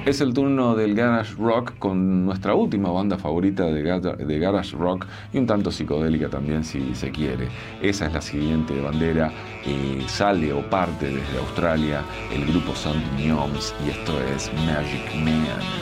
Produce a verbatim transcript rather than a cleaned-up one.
Es el turno del garage rock con nuestra última banda favorita de, ga- de garage rock y un tanto psicodélica también si se quiere. Esa es la siguiente bandera. Eh, sale o parte desde Australia el grupo Sound Gnomes y esto es Magic Man.